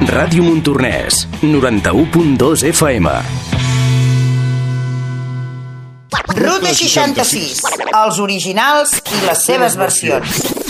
Ràdio Montornès, 91.2 FM. Ruta 66, els originals i les seves versions.